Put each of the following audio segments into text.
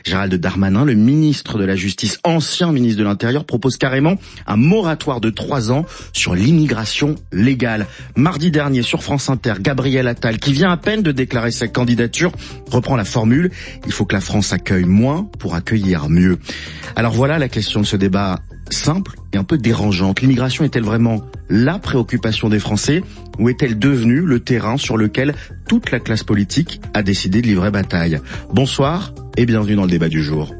Gérald Darmanin, le ministre de la Justice, ancien ministre de l'Intérieur, propose carrément un moratoire de 3 ans sur l'immigration légale. Mardi dernier, sur France Inter, Gabriel Attal, qui vient à peine de déclarer sa candidature, reprend la formule « Il faut que la France accueille moins pour accueillir mieux ». Alors voilà la question de ce débat simple et un peu dérangeante. L'immigration est-elle vraiment la préoccupation des Français ou est-elle devenue le terrain sur lequel toute la classe politique a décidé de livrer bataille? Bonsoir et bienvenue dans le débat du jour.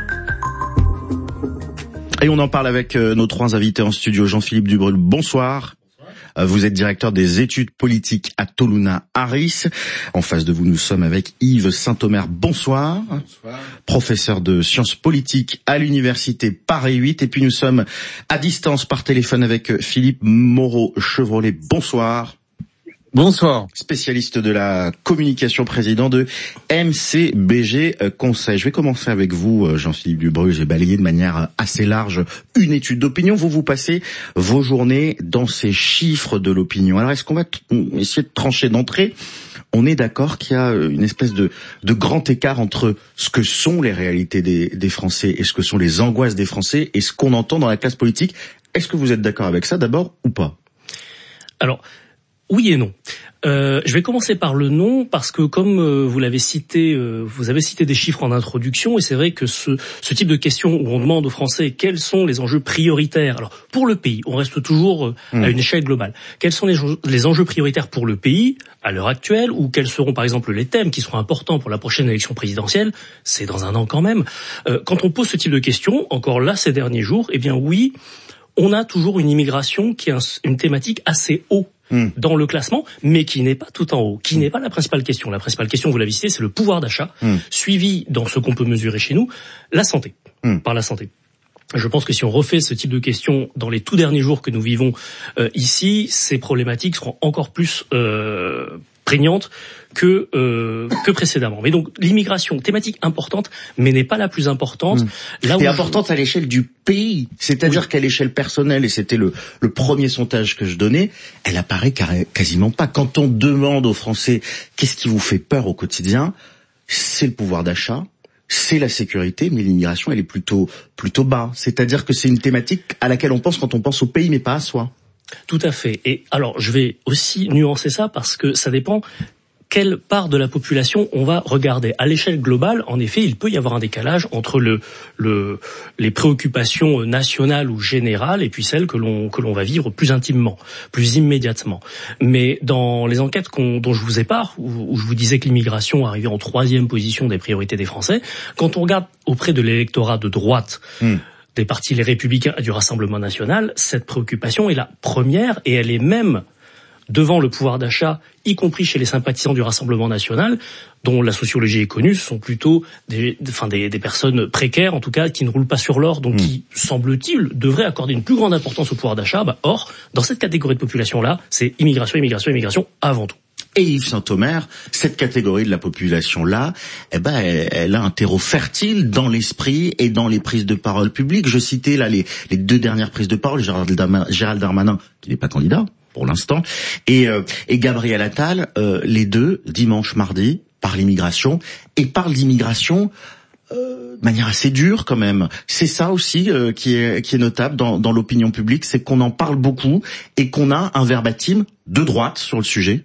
Et on en parle avec nos 3 invités en studio. Jean-Philippe Dubrul, bonsoir. Vous êtes directeur des études politiques à Toluna Harris. En face de vous, nous sommes avec Yves Saint-Omer. Bonsoir. Bonsoir. Professeur de sciences politiques à l'université Paris 8. Et puis nous sommes à distance par téléphone avec Philippe Moreau-Chevrolet. Bonsoir. Bonsoir. Spécialiste de la communication, président de MCBG Conseil. Je vais commencer avec vous, Jean-Philippe Dubrul. J'ai balayé de manière assez large une étude d'opinion. Vous passez vos journées dans ces chiffres de l'opinion. Alors, est-ce qu'on va essayer de trancher d'entrée? On est d'accord qu'il y a une espèce de grand écart entre ce que sont les réalités des Français et ce que sont les angoisses des Français et ce qu'on entend dans la classe politique. Est-ce que vous êtes d'accord avec ça d'abord ou pas? Alors, oui et non. Je vais commencer par le non parce que comme vous l'avez cité, vous avez cité des chiffres en introduction et c'est vrai que ce type de question où on demande aux Français quels sont les enjeux prioritaires. Alors pour le pays, on reste toujours à une échelle globale. Quels sont les enjeux prioritaires pour le pays à l'heure actuelle ou quels seront par exemple les thèmes qui seront importants pour la prochaine élection présidentielle? C'est dans un an quand même. Quand on pose ce type de questions, encore là ces derniers jours, eh bien oui, on a toujours une immigration qui est une thématique assez haut dans le classement, mais qui n'est pas tout en haut, qui n'est pas la principale question. La principale question, vous l'avez cité, c'est le pouvoir d'achat, suivi dans ce qu'on peut mesurer chez nous, la santé, par la santé. Je pense que si on refait ce type de questions dans les tout derniers jours que nous vivons ici, ces problématiques seront encore plus prégnante que précédemment. Mais donc l'immigration, thématique importante, mais n'est pas la plus importante. Là où importante à l'échelle du pays, c'est-à-dire qu'à l'échelle personnelle, et c'était le premier sondage que je donnais, elle apparaît quasiment pas. Quand on demande aux Français qu'est-ce qui vous fait peur au quotidien, c'est le pouvoir d'achat, c'est la sécurité, mais l'immigration elle est plutôt bas. C'est-à-dire que c'est une thématique à laquelle on pense quand on pense au pays, mais pas à soi. Tout à fait. Et alors, je vais aussi nuancer ça parce que ça dépend quelle part de la population on va regarder. À l'échelle globale, en effet, il peut y avoir un décalage entre les préoccupations nationales ou générales et puis celles que l'on va vivre plus intimement, plus immédiatement. Mais dans les enquêtes dont je vous épare, où je vous disais que l'immigration arrivait en 3e position des priorités des Français, quand on regarde auprès de l'électorat de droite, des partis Les Républicains et du Rassemblement National, cette préoccupation est la première et elle est même devant le pouvoir d'achat, y compris chez les sympathisants du Rassemblement National, dont la sociologie est connue, ce sont plutôt des personnes précaires, en tout cas, qui ne roulent pas sur l'or, donc qui, semble-t-il, devraient accorder une plus grande importance au pouvoir d'achat. Or, dans cette catégorie de population-là, c'est immigration, immigration, immigration avant tout. Et Yves Saint-Omer, cette catégorie de la population-là, elle a un terreau fertile dans l'esprit et dans les prises de parole publiques. Je citais là les 2 dernières prises de parole, Gérald Darmanin, qui n'est pas candidat pour l'instant, et Gabriel Attal, les deux, dimanche, mardi, par l'immigration, et parlent d'immigration de manière assez dure quand même. C'est ça aussi qui est notable dans l'opinion publique, c'est qu'on en parle beaucoup et qu'on a un verbatim de droite sur le sujet.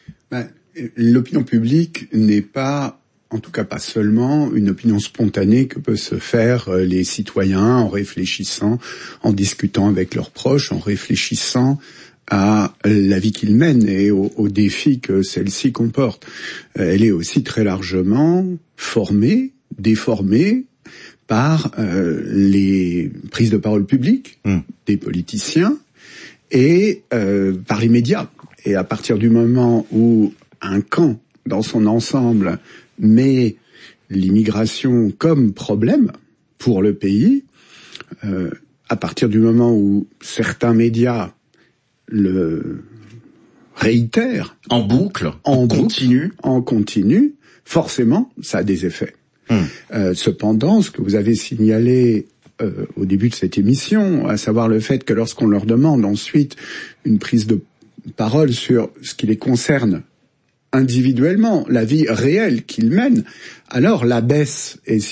L'opinion publique n'est pas, en tout cas pas seulement, une opinion spontanée que peuvent se faire les citoyens en réfléchissant, en discutant avec leurs proches, en réfléchissant à la vie qu'ils mènent et aux défis que celle-ci comporte. Elle est aussi très largement formée, déformée par les prises de parole publiques des politiciens et par les médias. Et à partir du moment où un camp, dans son ensemble, met l'immigration comme problème pour le pays, à partir du moment où certains médias le réitèrent en boucle, en continu, forcément, ça a des effets. Cependant, ce que vous avez signalé au début de cette émission, à savoir le fait que lorsqu'on leur demande ensuite une prise de parole sur ce qui les concerne individuellement, la vie réelle qu'ils mènent, alors la baisse est